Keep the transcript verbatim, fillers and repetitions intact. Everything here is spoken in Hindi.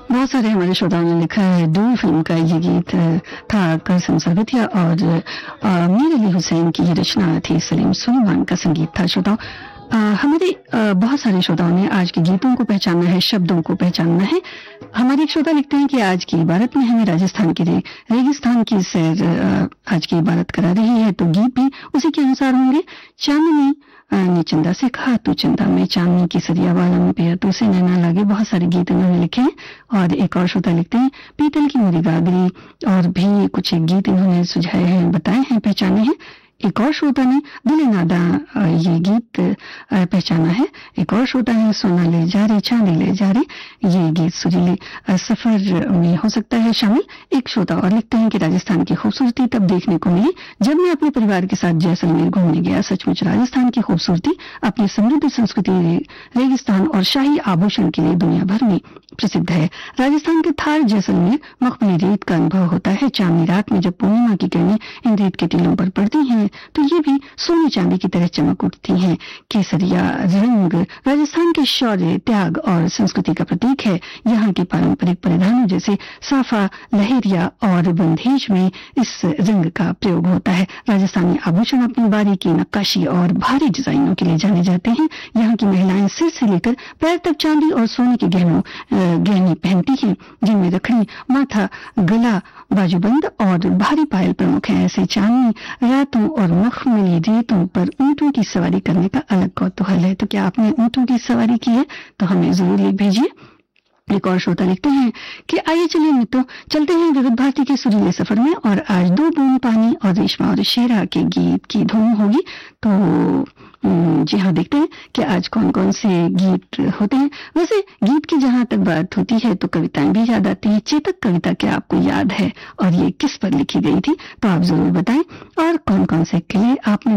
बहुत सारे हमारे श्रोताओं ने लिखा है, दूर फिल्म का ये गीत था कसम सरगतिया और अ, मीर अली हुसैन की ये रचना थी, सलीम सुलेमान का संगीत था। श्रोताओं, अ, हमारे अ, बहुत सारे श्रोताओं ने आज के गीतों को पहचानना है, शब्दों को पहचानना है। हमारे एक श्रोता लिखते हैं कि आज की इबारत में हमें राजस्थान की रे, रेगिस्तान की सैर अ, आज की इबारत करा रही है, तो गीत भी उसी के अनुसार होंगे। चांदनी अ, ने चंदा से कहा तू चंदा में, चांदनी की सरिया वाला में पिया तो से नैना लागे। बहुत सारे गीत उन्होंने लिखे हैं। और एक और श्रोता लिखते हैं, पीतल की मेरी गागरी, और भी कुछ एक गीत इन्होंने सुझाए हैं, बताए हैं, पहचाने हैं। एक और श्रोता ने दिल नादा अ, ये गीत अ, पहचाना है। एक और श्रोता है, सोना ले जा रे चांदी ले जा रे, ये गीत सुरीले अ, सफर में हो सकता है शामिल। एक श्रोता और लिखते हैं कि राजस्थान की खूबसूरती तब देखने को मिली जब मैं अपने परिवार के साथ जैसलमेर घूमने गया। सचमुच राजस्थान की खूबसूरती अपनी समृद्ध संस्कृति, रे- रेगिस्तान और शाही आभूषण के लिए दुनिया भर में प्रसिद्ध है। राजस्थान के थार जैसलमेर मखमली रेत का अनुभव होता है। चांदनी रात में जब पूर्णिमा की किरणें इन रेत के टीलों पर पड़ती हैं तो ये भी सोने चांदी की तरह चमक उठती हैं। केसरिया रंग राजस्थान के शौर्य, त्याग और संस्कृति का प्रतीक है। यहाँ के पारंपरिक परिधानों जैसे साफा, लहेरिया और बंधेज में इस रंग का प्रयोग होता है। राजस्थानी आभूषण अपनी बारीकी, नक्काशी और भारी डिजाइनों के लिए जाने जाते हैं। यहाँ की महिलाएं सिर से लेकर पैर तक चांदी और सोने के गहनों गहने पहनती हैं, जिनमें रखड़ी, माथा, गला, बाजूबंद और भारी पायल प्रमुख हैं। ऐसे चांदनी रातों और मखमली रेतों पर ऊंटों की सवारी करने का अलग कौतूहल है। तो क्या आपने ऊंटों की सवारी की है? तो हमें जरूर लिख भेजिए। एक और श्रोता लिखते हैं कि आइए चलिए मित्रों, चलते हैं विविध भारती के सुरीले सफर में, और आज दो बूंद पानी और रेशमा और शेरा के गीत की धूम होगी। तो जी हाँ, देखते हैं कि आज कौन कौन से गीत होते हैं। वैसे गीत की जहां तक बात होती है तो कविताएं भी याद आती हैं। चेतक कविता क्या आपको याद है और ये किस पर लिखी गई थी? तो आप जरूर बताएं। और कौन कौन से किले आपने